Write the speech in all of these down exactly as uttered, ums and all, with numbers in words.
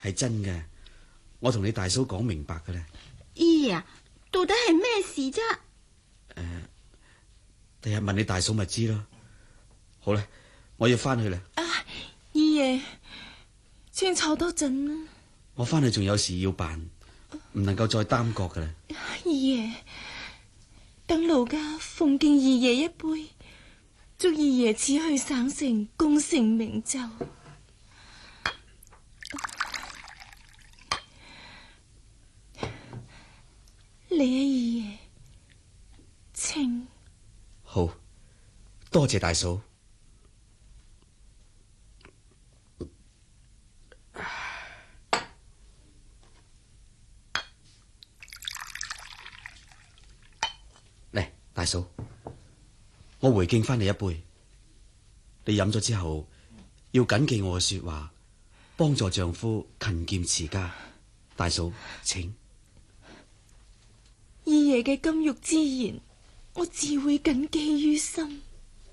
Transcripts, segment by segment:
係真嘅，我同你大嫂講明白嘅咧。 姨爺啊，到底係咩事啫？ 誒、呃，第日問你大嫂咪知咯。好啦，我要翻去啦。 啊，姨爺，請坐多陣啦。 我翻去仲有事要辦，唔能夠再耽擱噶啦。 姨爺，等奴家奉敬姨爺一杯，祝姨爺此去省城，功成名就。你啊，姨爺，請。 好，多謝大嫂。嚟，大嫂，我回敬翻你一杯。你飲咗之後，要謹記我嘅說話，幫助丈夫勤儉持家。大嫂，請。 姨爺嘅金玉之言，我自會謹記於心。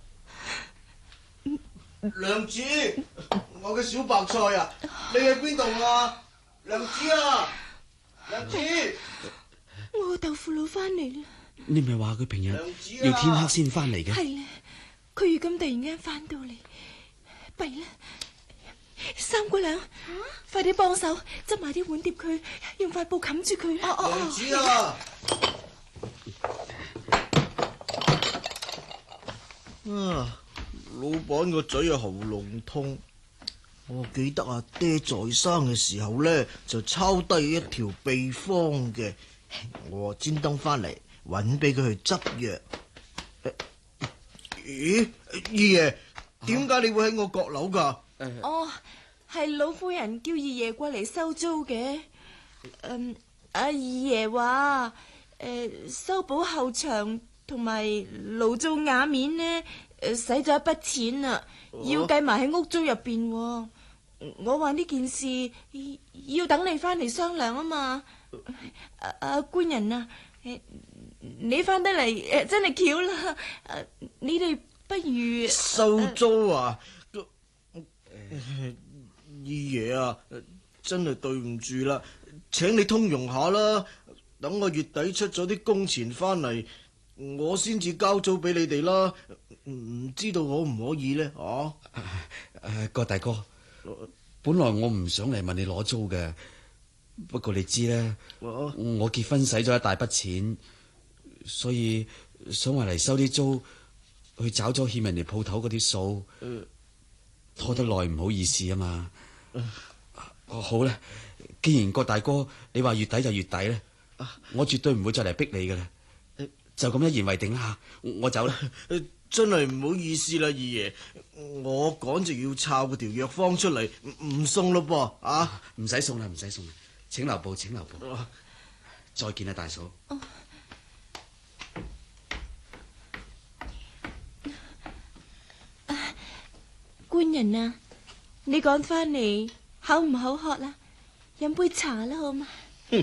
娘子，我嘅小白菜啊，你喺邊度啊？娘子啊，娘子， 我個豆腐佬翻嚟啦。 你咪話佢平日娘子啊， 要天黑先翻嚟嘅？ 係咧，佢如今突然間翻到嚟，弊啦！三姑娘，快啲幫手執埋啲碗碟佢，用塊布冚住佢。哦哦娘子啊！啊，老闆個嘴啊喉嚨痛。我記得阿爹在生嘅時候咧，就抄低一條秘方嘅，我專登翻嚟搵俾佢去執藥。咦，姨爺，點解你會喺我閣樓噶？ 哦，係老夫人叫姨爺過嚟收租嘅。嗯，阿姨爺話，誒，修補後牆同埋爐灶瓦面呢，誒，使咗一筆錢啊，要計埋喺屋租入邊。我話呢件事要等你翻嚟商量啊嘛。阿阿官人啊，誒，你翻得嚟誒，真係巧啦。誒，你哋不如收租啊？姨爺啊，真係對唔住啦，請你通融下啦。等我月底出咗啲工錢翻嚟，我先至交租俾你哋啦。唔知道可唔可以呢？啊？ 誒，郭大哥，本來我唔想嚟問你攞租嘅，不過你知咧， 啊、 我結婚使咗一大筆錢，所以想話嚟收啲租，去找咗欠人哋鋪頭嗰啲數，呃、拖得耐唔好意思啊嘛。呃、好啦，既然郭大哥你話月底就月底咧，啊、我絕對唔會再嚟逼你噶啦，呃、就咁一言為定啦吓，我走啦。 呃真係唔好意思啦，姨爺，我趕住要抄嗰條藥方出嚟，唔送咯噃啊！ 唔使送啦，唔使送啦，請留步，請留步。啊、再見啦，大嫂。 哦、啊，官人啊，你趕翻嚟口唔口渴啦？飲杯茶啦，好嘛？ 哼！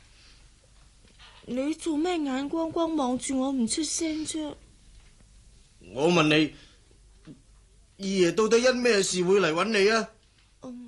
你做咩眼光光望住我唔出聲啫？ 我問你，姨爺到底因咩事會嚟揾你啊？ 嗯，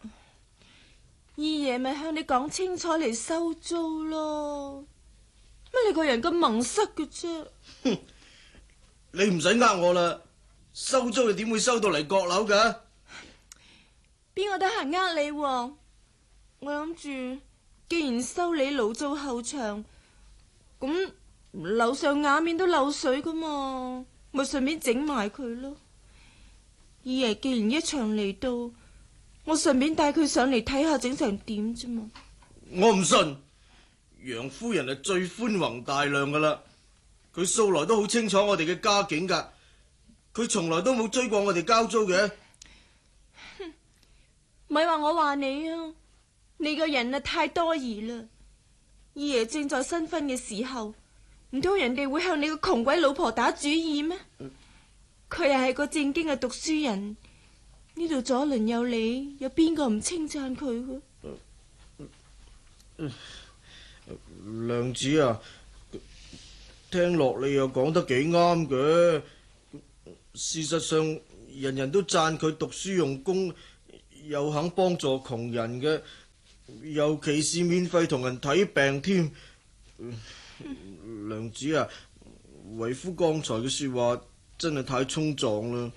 姨爺咪向你講清楚嚟收租咯。乜你個人咁矇塞嘅啫？ 哼！你唔使呃我啦，收租你點會收到嚟閣樓噶？ 邊個得閒呃你？我諗住，既然修理爐灶後牆，咁樓上瓦面都漏水噶嘛。咪順便整埋佢咯。姨爺既然一場嚟到，我順便帶佢上嚟睇下整成點啫嘛。 我唔信，楊夫人係最寬宏大量噶啦，佢素來都好清楚我哋嘅家境噶，佢從來都冇追過我哋交租嘅。 哼，咪話我話你啊，你個人啊太多疑啦。姨爺正在新婚嘅時候，唔通人哋會向你個窮鬼老婆打主意咩？佢又係個正經嘅讀書人，呢度左鄰右里，有邊個唔稱讚佢嘅？ 娘子啊，聽落你又講得幾啱嘅。事實上，人人都讚佢讀書用功，又肯幫助窮人嘅， 尤其是免費同人睇病添。娘子啊，為夫剛才嘅說話真係太衝撞啦。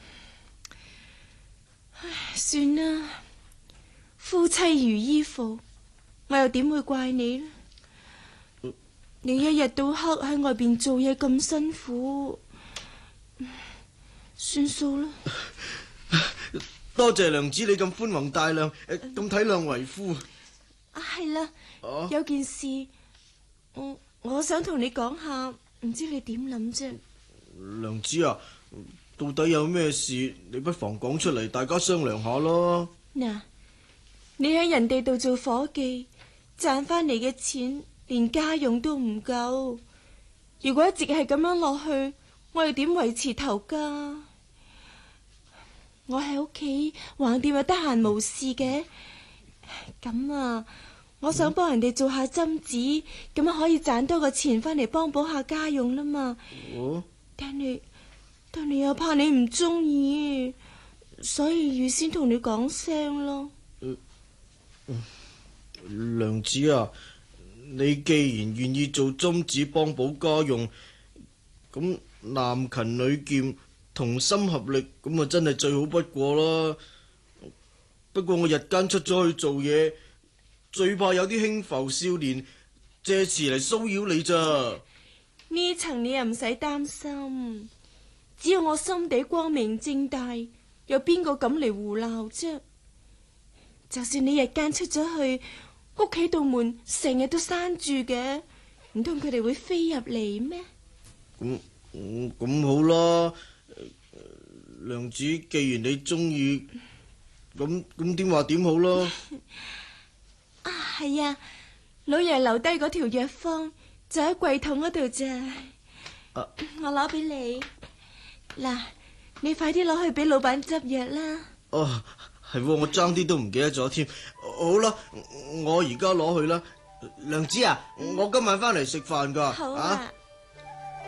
算啦，夫妻如衣服，我又點會怪你呢？你一日到黑喺外邊做嘢咁辛苦，算數啦。 多謝娘子你咁寬宏大量，咁體諒為夫。 啊，係啦， 啊、 有件事我我想同你講下，唔知你點諗啫？ 娘子啊，到底有咩事？你不妨講出嚟，大家商量下咯。 嗱，你喺人哋度做伙計，賺翻嚟嘅錢連家用都唔夠。如果一直係咁樣落去，我又點維持頭家？我喺屋企橫掂又得閒無事嘅，咁啊，我想幫人哋做下針子，咁樣可以賺多個錢翻嚟幫補下家用啦嘛。 哦， 但係但係又怕你唔中意，所以預先同你講聲咯。 嗯嗯，娘子啊，你既然願意做針子幫補家用，咁男勤女儉，同心合力，咁啊真係最好不過啦。不過我日間出咗去做嘢，最怕有啲輕浮少年借詞嚟騷擾你咋。 呢層你又唔使擔心，只要我心地光明正大，有邊個敢嚟胡鬧啫？就算你日間出咗去，屋企度門成日都閂住嘅，唔通佢哋會飛入嚟咩？ 咁咁咁好啦。娘子，既然你中意，咁咁點話點好咯？ 啊，係啊，老爺留低嗰條藥方就喺櫃桶嗰度咋。 啊、 我攞俾你。嗱，你快啲攞去俾老闆執藥啦。 哦，係喎，我爭啲都唔記得咗添。好啦，我而家攞去啦。娘子啊，我今晚翻嚟食飯噶。 好啊。 啊